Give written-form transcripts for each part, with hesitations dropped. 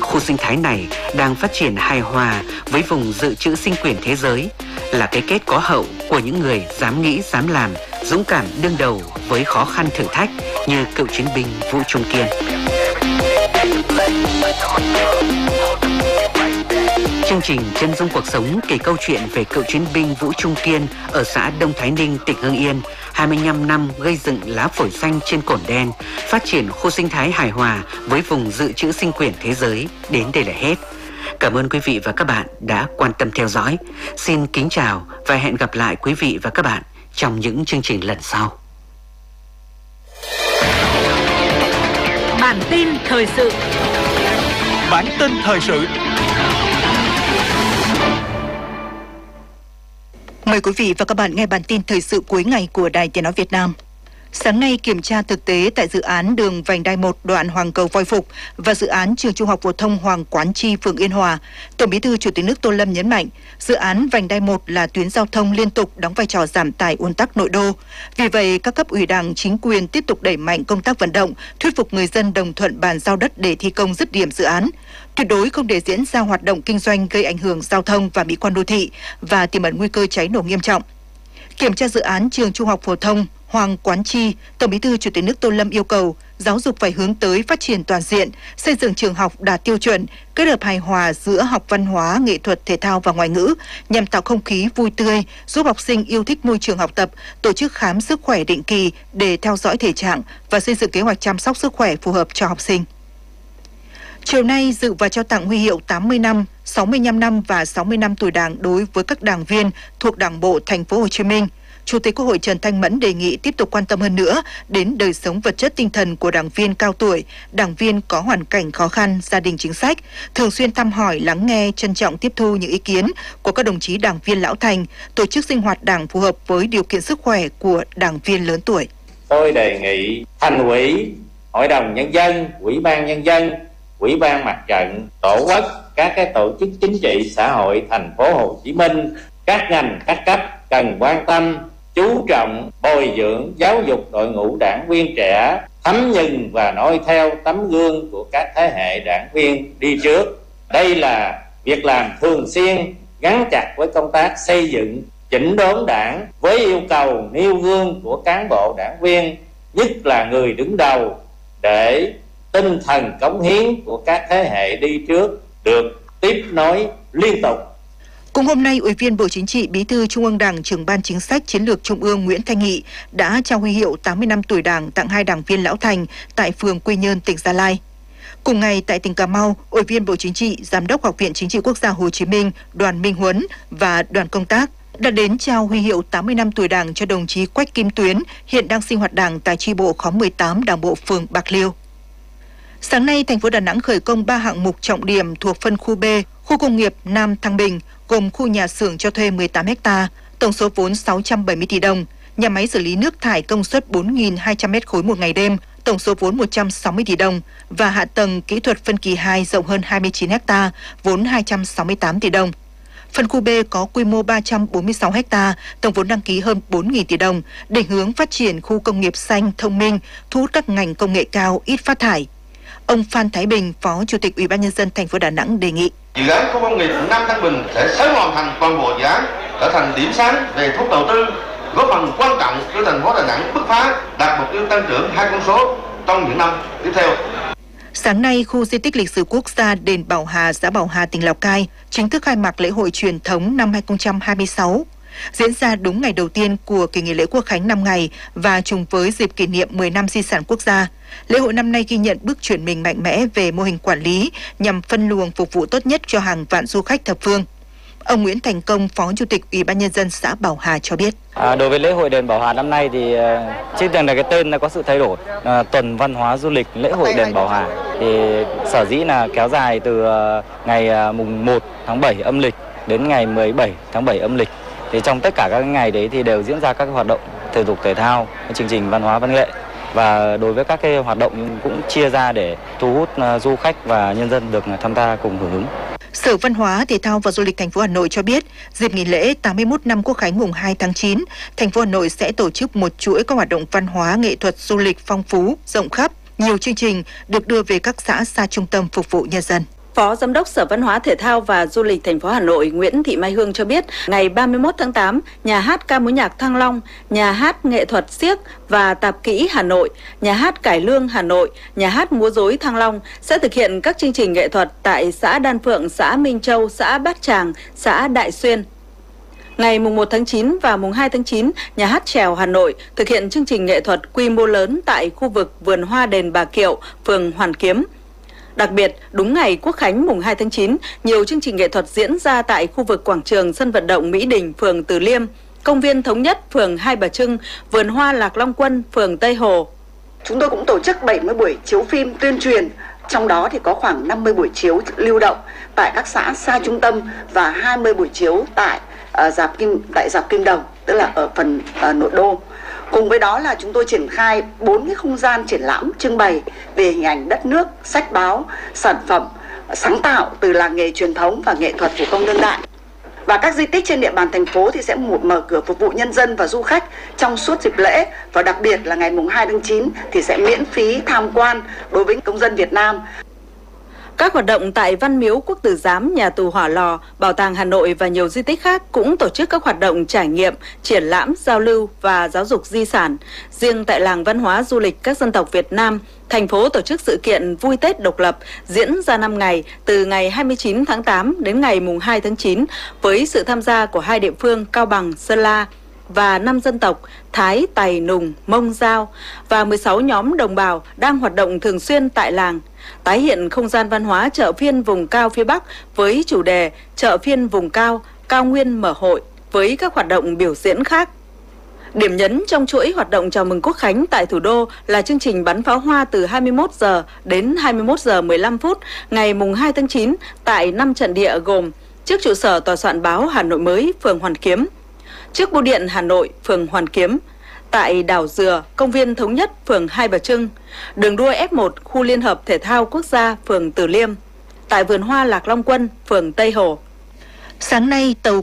khu sinh thái này đang phát triển hài hòa với vùng dự trữ sinh quyển thế giới, là cái kết có hậu của những người dám nghĩ, dám làm, dũng cảm đương đầu với khó khăn thử thách như cựu chiến binh Vũ Trung Kiên. Chương trình Chân dung cuộc sống kể câu chuyện về cựu chiến binh Vũ Trung Kiên ở xã Đông Thái Ninh, tỉnh Hưng Yên, 25 năm gây dựng lá phổi xanh trên cồn đen, phát triển khu sinh thái hài hòa với vùng dự trữ sinh quyển thế giới đến đây là hết. Cảm ơn quý vị và các bạn đã quan tâm theo dõi. Xin kính chào và hẹn gặp lại quý vị và các bạn trong những chương trình lần sau. Bản tin thời sự. Bản tin thời sự. Mời quý vị và các bạn nghe bản tin thời sự cuối ngày của Đài Tiếng nói Việt Nam. Sáng nay, kiểm tra thực tế tại dự án đường vành đai 1 đoạn Hoàng Cầu Voi Phục và dự án trường Trung học phổ thông Hoàng Quán Chi, phường Yên Hòa, Tổng Bí thư Chủ tịch nước Tô Lâm nhấn mạnh, dự án vành đai 1 là tuyến giao thông liên tục đóng vai trò giảm tải ùn tắc nội đô. Vì vậy, các cấp ủy Đảng, chính quyền tiếp tục đẩy mạnh công tác vận động, thuyết phục người dân đồng thuận bàn giao đất để thi công dứt điểm dự án. Tuyệt đối không để diễn ra hoạt động kinh doanh gây ảnh hưởng giao thông và mỹ quan đô thị và tiềm ẩn nguy cơ cháy nổ nghiêm trọng. Kiểm tra dự án trường Trung học phổ thông Hoàng Quán Chi, Tổng Bí thư Chủ tịch nước Tô Lâm yêu cầu giáo dục phải hướng tới phát triển toàn diện, xây dựng trường học đạt tiêu chuẩn, kết hợp hài hòa giữa học văn hóa, nghệ thuật, thể thao và ngoại ngữ nhằm tạo không khí vui tươi, giúp học sinh yêu thích môi trường học tập, tổ chức khám sức khỏe định kỳ để theo dõi thể trạng và xây dựng kế hoạch chăm sóc sức khỏe phù hợp cho học sinh. Chiều nay, dự và trao tặng huy hiệu 80 năm, 65 năm và 60 năm tuổi Đảng đối với các đảng viên thuộc Đảng bộ Thành phố Hồ Chí Minh. Chủ tịch Quốc hội Trần Thanh Mẫn đề nghị tiếp tục quan tâm hơn nữa đến đời sống vật chất tinh thần của đảng viên cao tuổi, đảng viên có hoàn cảnh khó khăn, gia đình chính sách, thường xuyên thăm hỏi, lắng nghe, trân trọng tiếp thu những ý kiến của các đồng chí đảng viên lão thành, tổ chức sinh hoạt đảng phù hợp với điều kiện sức khỏe của đảng viên lớn tuổi. Tôi đề nghị Thành ủy, Hội đồng Nhân dân, Ủy ban Nhân dân, Ủy ban Mặt trận Tổ quốc, các cái tổ chức chính trị xã hội thành phố Hồ Chí Minh, các ngành các cấp cần quan tâm, chú trọng bồi dưỡng giáo dục đội ngũ đảng viên trẻ, thấm nhuần và noi theo tấm gương của các thế hệ đảng viên đi trước. Đây là việc làm thường xuyên gắn chặt với công tác xây dựng chỉnh đốn đảng với yêu cầu nêu gương của cán bộ đảng viên, nhất là người đứng đầu, để tinh thần cống hiến của các thế hệ đi trước được tiếp nối liên tục. Cùng hôm nay, Ủy viên Bộ Chính trị, Bí thư Trung ương Đảng, Trưởng ban Chính sách Chiến lược Trung ương Nguyễn Thanh Nghị đã trao huy hiệu 80 năm tuổi Đảng tặng 2 đảng viên lão thành tại phường Quy Nhơn, tỉnh Gia Lai. Cùng ngày tại tỉnh Cà Mau, Ủy viên Bộ Chính trị, Giám đốc Học viện Chính trị Quốc gia Hồ Chí Minh Đoàn Minh Huấn và đoàn công tác đã đến trao huy hiệu 80 năm tuổi Đảng cho đồng chí Quách Kim Tuyến, hiện đang sinh hoạt Đảng tại chi bộ khóm 18 Đảng bộ phường Bạc Liêu. Sáng nay, thành phố Đà Nẵng khởi công 3 hạng mục trọng điểm thuộc phân khu B, khu công nghiệp Nam Thăng Bình, gồm khu nhà xưởng cho thuê 18 ha, tổng số vốn 670 tỷ đồng, nhà máy xử lý nước thải công suất 4.200 m3 một ngày đêm, tổng số vốn 160 tỷ đồng và hạ tầng kỹ thuật phân kỳ 2 rộng hơn 29 ha, vốn 268 tỷ đồng. Phân khu B có quy mô 346 ha, tổng vốn đăng ký hơn 4.000 tỷ đồng, định hướng phát triển khu công nghiệp xanh, thông minh, thu hút các ngành công nghệ cao, ít phát thải. Ông Phan Thái Bình, Phó Chủ tịch Ủy ban Nhân dân thành phố Đà Nẵng đề nghị dự án khu công nghiệp Nam Thăng Bình sẽ sớm hoàn thành toàn bộ dự án, trở thành điểm sáng về thu hút đầu tư, góp phần quan trọng đưa thành phố Đà Nẵng bứt phá đạt mục tiêu tăng trưởng 2 con số trong những năm tiếp theo. Sáng nay, khu di tích lịch sử quốc gia đền Bảo Hà, xã Bảo Hà, tỉnh Lào Cai chính thức khai mạc lễ hội truyền thống năm 2026. Diễn ra đúng ngày đầu tiên của kỳ nghỉ lễ Quốc khánh 5 ngày và trùng với dịp kỷ niệm 10 năm di sản quốc gia. Lễ hội năm nay ghi nhận bước chuyển mình mạnh mẽ về mô hình quản lý nhằm phân luồng phục vụ tốt nhất cho hàng vạn du khách thập phương. Ông Nguyễn Thành Công, Phó Chủ tịch Ủy ban Nhân dân xã Bảo Hà cho biết. Đối với lễ hội đền Bảo Hà năm nay thì trên tường này cái tên nó có sự thay đổi. Tuần văn hóa du lịch lễ hội đền Bảo Hà thì sở dĩ là kéo dài từ ngày mùng 1 tháng 7 âm lịch đến ngày 17 tháng 7 âm lịch. Thì trong tất cả các ngày đấy thì đều diễn ra các hoạt động thể dục thể thao, chương trình văn hóa văn nghệ. Và đối với các cái hoạt động cũng chia ra để thu hút du khách và nhân dân được tham gia cùng hưởng ứng. Sở Văn hóa, Thể thao và Du lịch thành phố Hà Nội cho biết, dịp nghỉ lễ 81 năm Quốc khánh mùng 2 tháng 9, thành phố Hà Nội sẽ tổ chức một chuỗi các hoạt động văn hóa, nghệ thuật, du lịch phong phú, rộng khắp. Nhiều chương trình được đưa về các xã xa trung tâm phục vụ nhân dân. Phó Giám đốc Sở Văn hóa Thể thao và Du lịch thành phố Hà Nội Nguyễn Thị Mai Hương cho biết, ngày 31 tháng 8, Nhà hát ca mối nhạc Thăng Long, Nhà hát nghệ thuật Xiếc và Tạp kỹ Hà Nội, Nhà hát Cải Lương Hà Nội, Nhà hát múa rối Thăng Long sẽ thực hiện các chương trình nghệ thuật tại xã Đan Phượng, xã Minh Châu, xã Bát Tràng, xã Đại Xuyên. Ngày mùng 1 tháng 9 và mùng 2 tháng 9, Nhà hát Chèo Hà Nội thực hiện chương trình nghệ thuật quy mô lớn tại khu vực vườn hoa đền Bà Kiệu, phường Hoàn Kiếm. Đặc biệt, đúng ngày Quốc khánh mùng 2 tháng 9, nhiều chương trình nghệ thuật diễn ra tại khu vực quảng trường sân vận động Mỹ Đình, phường Từ Liêm, công viên Thống Nhất, phường Hai Bà Trưng, vườn hoa Lạc Long Quân, phường Tây Hồ. Chúng tôi cũng tổ chức 70 buổi chiếu phim tuyên truyền, trong đó thì có khoảng 50 buổi chiếu lưu động tại các xã xa trung tâm và 20 buổi chiếu tại dạp Kim Đồng, tức là ở phần nội đô. Cùng với đó là chúng tôi triển khai 4 cái không gian triển lãm trưng bày về hình ảnh đất nước, sách báo, sản phẩm sáng tạo từ làng nghề truyền thống và nghệ thuật thủ công đương đại. Và các di tích trên địa bàn thành phố thì sẽ mở cửa phục vụ nhân dân và du khách trong suốt dịp lễ, và đặc biệt là ngày mùng 2 tháng 9 thì sẽ miễn phí tham quan đối với công dân Việt Nam. Các hoạt động tại Văn Miếu Quốc Tử Giám, Nhà tù Hỏa Lò, Bảo tàng Hà Nội và nhiều di tích khác cũng tổ chức các hoạt động trải nghiệm, triển lãm, giao lưu và giáo dục di sản. Riêng tại làng văn hóa du lịch các dân tộc Việt Nam, thành phố tổ chức sự kiện Vui Tết Độc lập diễn ra 5 ngày, từ ngày 29 tháng 8 đến ngày mùng 2 tháng 9, với sự tham gia của 2 địa phương Cao Bằng, Sơn La và 5 dân tộc Thái, Tày, Nùng, Mông, Dao và 16 nhóm đồng bào đang hoạt động thường xuyên tại làng. Tái hiện không gian văn hóa chợ phiên vùng cao phía Bắc với chủ đề chợ phiên vùng cao, cao nguyên mở hội với các hoạt động biểu diễn khác. Điểm nhấn trong chuỗi hoạt động chào mừng Quốc khánh tại thủ đô là chương trình bắn pháo hoa từ 21 giờ đến 21 giờ 15 phút ngày mùng 2 tháng 9 tại 5 trận địa gồm trước trụ sở Tòa soạn báo Hà Nội mới, phường Hoàn Kiếm, trước Bưu điện Hà Nội, phường Hoàn Kiếm, tại đảo Dừa, công viên Thống Nhất, phường Hai Bà Trưng, đường đua F1, khu liên hợp thể thao quốc gia, phường Từ Liêm, tại vườn hoa Lạc Long Quân, phường Tây Hồ. Sáng nay, tàu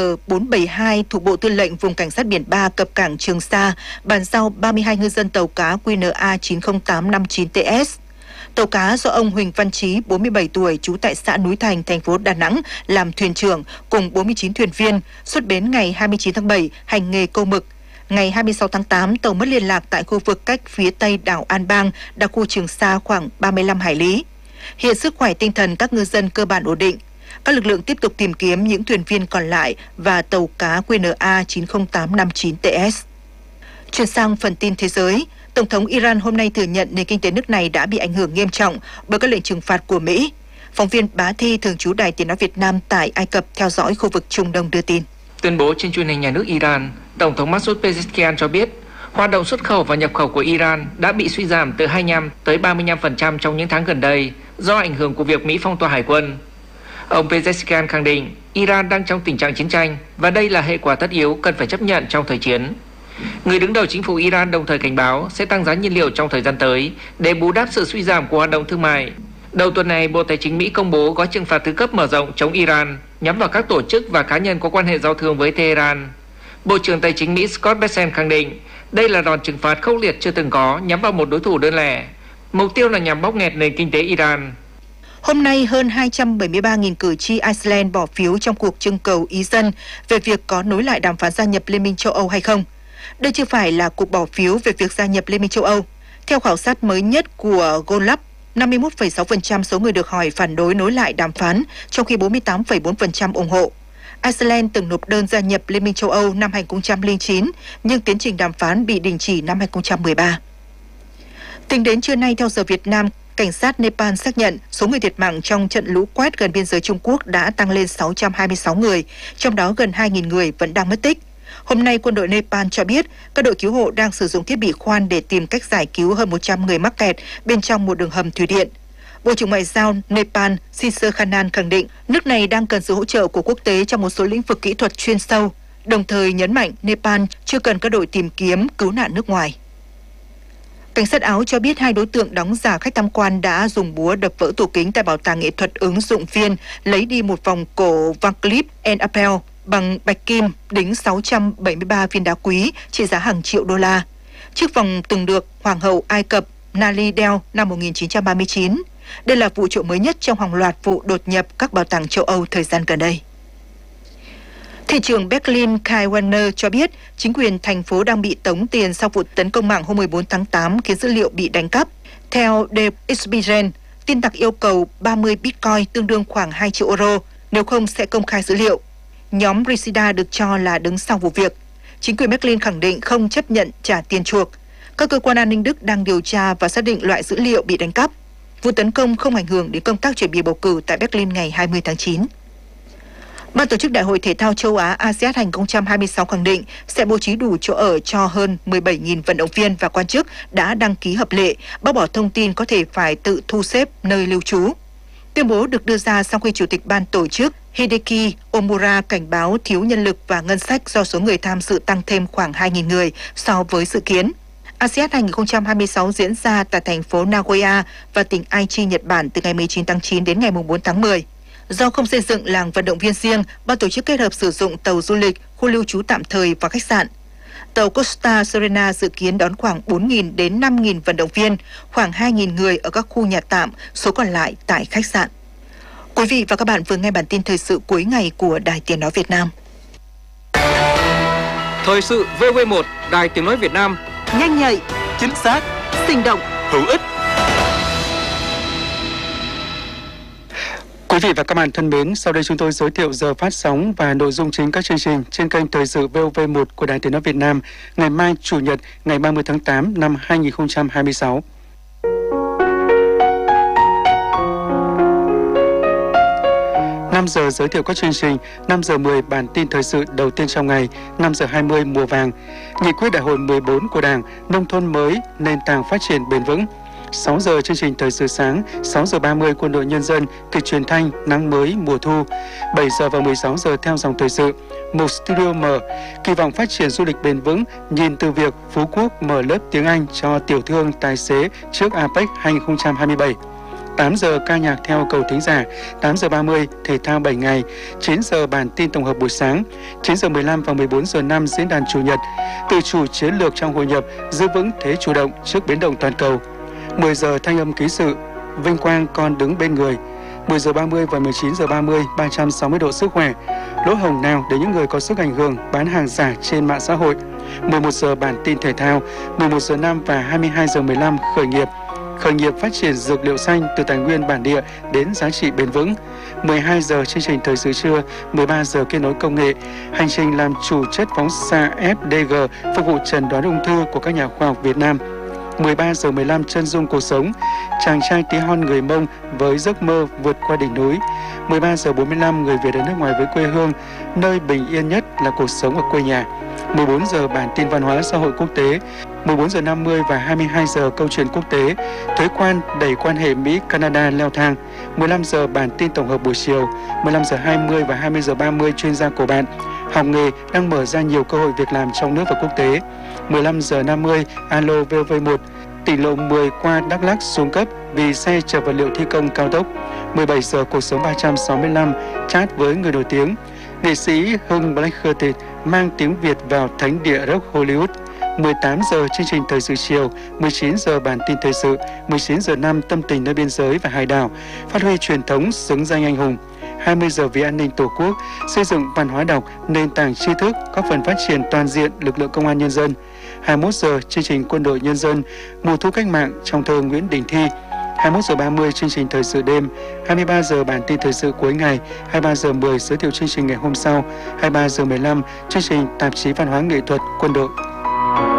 KN472 thuộc Bộ Tư lệnh Vùng Cảnh sát Biển 3 cập cảng Trường Sa, bàn giao 32 ngư dân tàu cá QNA 90859TS. Tàu cá do ông Huỳnh Văn Trí, 47 tuổi, trú tại xã Núi Thành, thành phố Đà Nẵng, làm thuyền trưởng cùng 49 thuyền viên, xuất bến ngày 29 tháng 7, hành nghề câu mực. Ngày 26 tháng 8, tàu mất liên lạc tại khu vực cách phía tây đảo An Bang, đặc khu Trường Sa khoảng 35 hải lý. Hiện sức khỏe tinh thần các ngư dân cơ bản ổn định. Các lực lượng tiếp tục tìm kiếm những thuyền viên còn lại và tàu cá QNA 90859TS. Chuyển sang phần tin thế giới, Tổng thống Iran hôm nay thừa nhận nền kinh tế nước này đã bị ảnh hưởng nghiêm trọng bởi các lệnh trừng phạt của Mỹ. Phóng viên Bá Thi, thường trú Đài Tiếng nói Việt Nam tại Ai Cập theo dõi khu vực Trung Đông đưa tin. Tuyên bố trên truyền hình nhà nước Iran, Tổng thống Masoud Pezeshkian cho biết hoạt động xuất khẩu và nhập khẩu của Iran đã bị suy giảm từ 25 tới 35% trong những tháng gần đây do ảnh hưởng của việc Mỹ phong tỏa hải quân. Ông Pezeshkian khẳng định Iran đang trong tình trạng chiến tranh và đây là hệ quả tất yếu cần phải chấp nhận trong thời chiến. Người đứng đầu chính phủ Iran đồng thời cảnh báo sẽ tăng giá nhiên liệu trong thời gian tới để bù đắp sự suy giảm của hoạt động thương mại. Đầu tuần này, Bộ Tài chính Mỹ công bố gói trừng phạt thứ cấp mở rộng chống Iran nhắm vào các tổ chức và cá nhân có quan hệ giao thương với Tehran. Bộ trưởng Tài chính Mỹ Scott Bessent khẳng định đây là đòn trừng phạt khốc liệt chưa từng có nhắm vào một đối thủ đơn lẻ. Mục tiêu là nhằm bóp nghẹt nền kinh tế Iran. Hôm nay, hơn 273.000 cử tri Iceland bỏ phiếu trong cuộc trưng cầu ý dân về việc có nối lại đàm phán gia nhập Liên minh châu Âu hay không. Đây chưa phải là cuộc bỏ phiếu về việc gia nhập Liên minh châu Âu. Theo khảo sát mới nhất của Gallup, 51,6% số người được hỏi phản đối nối lại đàm phán, trong khi 48,4% ủng hộ. Iceland từng nộp đơn gia nhập Liên minh châu Âu năm 2009, nhưng tiến trình đàm phán bị đình chỉ năm 2013. Tính đến trưa nay theo giờ Việt Nam, cảnh sát Nepal xác nhận số người thiệt mạng trong trận lũ quét gần biên giới Trung Quốc đã tăng lên 626 người, trong đó gần 2.000 người vẫn đang mất tích. Hôm nay, quân đội Nepal cho biết các đội cứu hộ đang sử dụng thiết bị khoan để tìm cách giải cứu hơn 100 người mắc kẹt bên trong một đường hầm thủy điện. Bộ trưởng Ngoại giao Nepal Sisir Khanan khẳng định nước này đang cần sự hỗ trợ của quốc tế trong một số lĩnh vực kỹ thuật chuyên sâu, đồng thời nhấn mạnh Nepal chưa cần các đội tìm kiếm cứu nạn nước ngoài. Cảnh sát Áo cho biết 2 đối tượng đóng giả khách tham quan đã dùng búa đập vỡ tủ kính tại Bảo tàng nghệ thuật ứng dụng viên, lấy đi một vòng cổ Van Cleef & Arpels bằng bạch kim đính 673 viên đá quý trị giá hàng triệu đô la. Chiếc vòng từng được Hoàng hậu Ai Cập Nali đeo năm 1939. Đây là vụ trộm mới nhất trong hàng loạt vụ đột nhập các bảo tàng châu Âu thời gian gần đây. Thị trưởng Berlin Kai Werner cho biết chính quyền thành phố đang bị tống tiền sau vụ tấn công mạng hôm 14 tháng 8 khiến dữ liệu bị đánh cắp. Theo Der Spiegel, tin tặc yêu cầu 30 Bitcoin tương đương khoảng 2 triệu euro, nếu không sẽ công khai dữ liệu. Nhóm Risida được cho là đứng sau vụ việc. Chính quyền Berlin khẳng định không chấp nhận trả tiền chuộc. Các cơ quan an ninh Đức đang điều tra và xác định loại dữ liệu bị đánh cắp. Vụ tấn công không ảnh hưởng đến công tác chuẩn bị bầu cử tại Berlin ngày 20 tháng 9. Ban tổ chức Đại hội Thể thao châu Á ASEAN 2026 khẳng định sẽ bố trí đủ chỗ ở cho hơn 17.000 vận động viên và quan chức đã đăng ký hợp lệ, bác bỏ thông tin có thể phải tự thu xếp nơi lưu trú. Tuyên bố được đưa ra sau khi Chủ tịch ban tổ chức Hideki Omura cảnh báo thiếu nhân lực và ngân sách do số người tham dự tăng thêm khoảng 2.000 người so với dự kiến. ASEAN 2026 diễn ra tại thành phố Nagoya và tỉnh Aichi, Nhật Bản từ ngày 19 tháng 9 đến ngày 4 tháng 10. Do không xây dựng làng vận động viên riêng, ban tổ chức kết hợp sử dụng tàu du lịch, khu lưu trú tạm thời và khách sạn. Tàu Costa Serena dự kiến đón khoảng 4.000 đến 5.000 vận động viên, khoảng 2.000 người ở các khu nhà tạm, số còn lại tại khách sạn. Quý vị và các bạn vừa nghe bản tin thời sự cuối ngày của Đài Tiếng nói Việt Nam. Thời sự VV1, Đài Tiếng nói Việt Nam. Nhanh nhạy, Chính xác, sinh động, hữu ích. Quý vị và các bạn thân mến, sau đây chúng tôi giới thiệu giờ phát sóng và nội dung chính các chương trình trên kênh Thời sự VOV1 của Đài Tiếng nói Việt Nam ngày mai Chủ nhật ngày 30 tháng 8 năm 2026. Năm giờ giới thiệu các chương trình, 5 giờ 10 bản tin thời sự đầu tiên trong ngày, 5 giờ 20 mùa vàng, nghị quyết đại hội 14 của Đảng, nông thôn mới, nền tảng phát triển bền vững. 6 giờ chương trình thời sự sáng, 6 giờ 30 quân đội nhân dân, kịch truyền thanh, nắng mới, mùa thu. 7 giờ và 16 giờ theo dòng thời sự. Một studio mở, kỳ vọng phát triển du lịch bền vững, nhìn từ việc Phú Quốc mở lớp tiếng Anh cho tiểu thương tài xế trước APEC 2027. 8 giờ ca nhạc theo cầu thính giả, 8 giờ 30 thể thao 7 ngày, 9 giờ bản tin tổng hợp buổi sáng, 9 giờ 15 và 14 giờ 5 diễn đàn Chủ nhật, tự chủ chiến lược trong hội nhập, giữ vững thế chủ động trước biến động toàn cầu. 10 giờ thanh âm ký sự, vinh quang con đứng bên người. 10 giờ 30 và 19 giờ 30, 360 độ sức khỏe. Lỗ hổng nào để những người có sức ảnh hưởng bán hàng giả trên mạng xã hội. 11 giờ bản tin thể thao, 11 giờ 5 và 22 giờ 15 khởi nghiệp. Khởi nghiệp phát triển dược liệu xanh từ tài nguyên bản địa đến giá trị bền vững. 12 giờ chương trình thời sự trưa, 13 giờ kết nối công nghệ, hành trình làm chủ chất phóng xạ FDG phục vụ chẩn đoán ung thư của các nhà khoa học Việt Nam. 13 giờ 15 chân dung cuộc sống, chàng trai tí hon người Mông với giấc mơ vượt qua đỉnh núi. 13 giờ 45 người Việt ở nước ngoài với quê hương, nơi bình yên nhất là cuộc sống ở quê nhà. 14 giờ bản tin văn hóa xã hội quốc tế, 14 giờ 50 và 22 giờ câu chuyện quốc tế, thuế quan đẩy quan hệ Mỹ-Canada leo thang. 15 giờ bản tin tổng hợp buổi chiều, 15 giờ 20 và 20 giờ 30 chuyên gia của bạn. Học nghề đang mở ra nhiều cơ hội việc làm trong nước và quốc tế. 15 giờ 50 Alo VV1, tỉnh lộ 10 qua Đắk Lắk xuống cấp vì xe chở vật liệu thi công cao tốc. 17 giờ cuộc sống 365 chat với người nổi tiếng. Nghệ sĩ Hưng Blackhearted mang tiếng Việt vào thánh địa rock Hollywood. 18 giờ chương trình thời sự chiều, 19 giờ bản tin thời sự, 19 giờ 5 tâm tình nơi biên giới và hải đảo, phát huy truyền thống xứng danh anh hùng. 20 giờ vì an ninh Tổ quốc, xây dựng văn hóa đọc, nền tảng tri thức, góp phần phát triển toàn diện lực lượng công an nhân dân. 21 giờ chương trình quân đội nhân dân, mùa thu cách mạng trong thơ Nguyễn Đình Thi. 21 giờ 30 chương trình thời sự đêm, 23 giờ bản tin thời sự cuối ngày, 23 giờ 10 giới thiệu chương trình ngày hôm sau, 23 giờ 15 chương trình tạp chí văn hóa nghệ thuật quân đội.